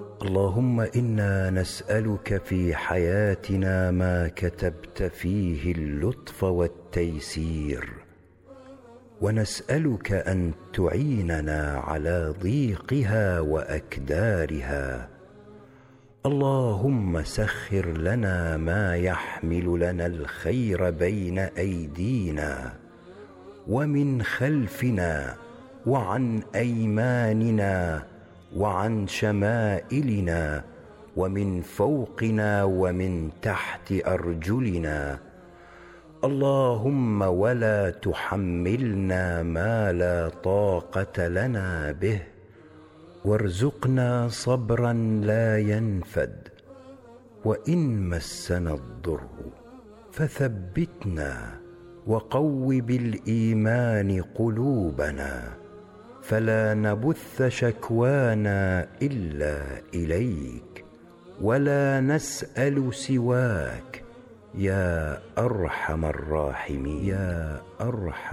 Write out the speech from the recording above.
اللهم إنا نسألك في حياتنا ما كتبت فيه اللطف والتيسير، ونسألك أن تعيننا على ضيقها وأكدارها. اللهم سخر لنا ما يحمل لنا الخير بين أيدينا ومن خلفنا وعن أيماننا وعن شمائلنا ومن فوقنا ومن تحت أرجلنا. اللهم ولا تحملنا ما لا طاقة لنا به، وارزقنا صبرا لا ينفد. وإن مسنا الضر فثبتنا وقو بالإيمان قلوبنا، فلا نبث شكوانا إلا إليك ولا نسأل سواك يا أرحم الراحمين.